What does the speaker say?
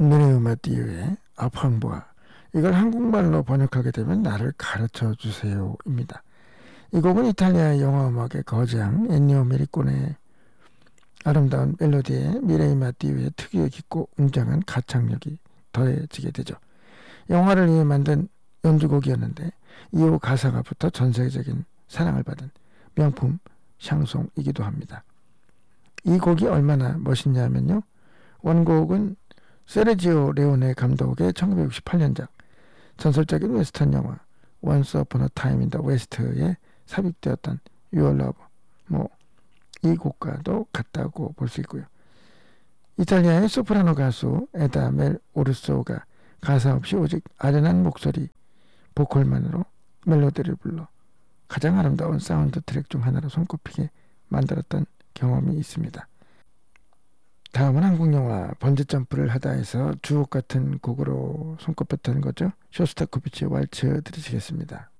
미네우마 띠오의 아팡보아. 이걸 한국말로 번역하게 되면 나를 가르쳐 주세요입니다. 이 곡은 이탈리아 영화 음악의 거장 엔니오 메리코네의 아름다운 멜로디에 미레이마 띠오의 특유의 깊고 웅장한 가창력이 더해지게 되죠. 영화를 위해 만든 연주곡이었는데 이후 가사가 붙어 전 세계적인 사랑을 받은 명품 샹송이기도 합니다. 이 곡이 얼마나 멋있냐면요. 원곡은 세르지오 레오네 감독의 1968년작 전설적인 웨스턴 영화 Once Upon a Time in the West에 삽입되었던 Your Love, 이 곡과도 같다고 볼 수 있고요. 이탈리아의 소프라노 가수 에다 멜 오르소가 가사 없이 오직 아련한 목소리, 보컬만으로 멜로디를 불러 가장 아름다운 사운드 트랙 중 하나로 손꼽히게 만들었던 경험이 있습니다. 다음은 한국 영화 번지점프를 하다에서 주옥 같은 곡으로 손꼽혔던 거죠. 쇼스타코비치의 왈츠 들으시겠습니다.